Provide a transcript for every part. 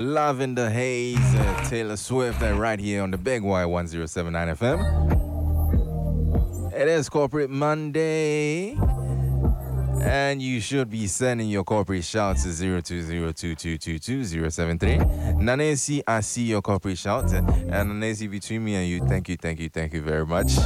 Love in the Haze, Taylor Swift, right here on the Big Y 1079 FM. It is Corporate Monday, and you should be sending your corporate shouts to 0202222073. Nanesi, I see your corporate shout, and Nanesi, between me and you, thank you very much.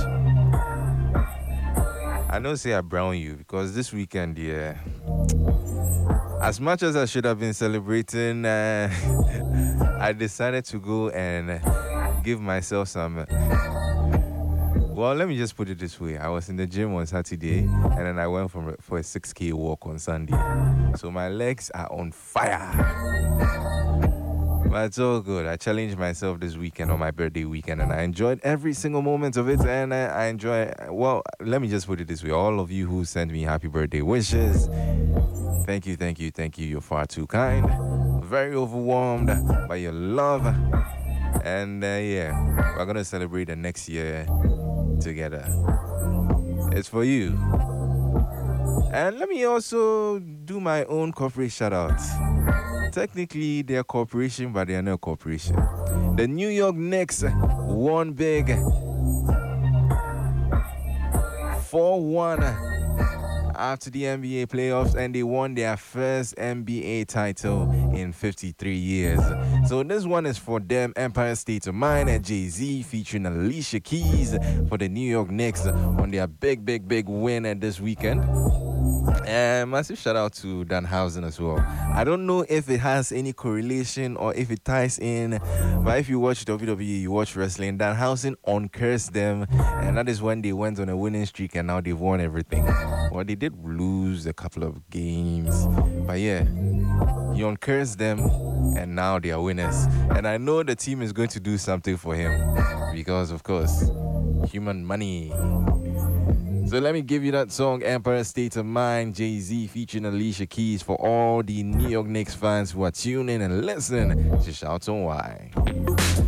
I know say I brown you because this weekend, yeah. As much as I should have been celebrating, I decided to go and give myself some. Well, let me just put it this way. I was in the gym on Saturday, and then I went for a 6K walk on Sunday. So my legs are on fire. But it's all good. I challenged myself this weekend on my birthday weekend, and I enjoyed every single moment of it. And I enjoy, well, let me just put it this way. All of you who sent me happy birthday wishes, thank you. You're far too kind. Very overwhelmed by your love. And yeah, we're going to celebrate the next year together. It's for you. And let me also do my own corporate shout-outs. Technically, they're a corporation, but they are not a corporation. The New York Knicks won big 4-1 after the NBA playoffs, and they won their first NBA title in 53 years. So this one is for them, Empire State of Mind and Jay-Z featuring Alicia Keys for the New York Knicks on their big win this weekend. And massive shout out to Danhausen as well. I don't know if it has any correlation or if it ties in, but if you watch WWE, you watch wrestling, Danhausen uncursed them, and that is when they went on a winning streak and now they've won everything. Well, they did lose a couple of games, but yeah, he uncursed them and now they are winners. And I know the team is going to do something for him because, of course, human money. So let me give you that song, Empire State of Mind, Jay-Z featuring Alicia Keys, for all the New York Knicks fans who are tuning and listening to Shout On Why.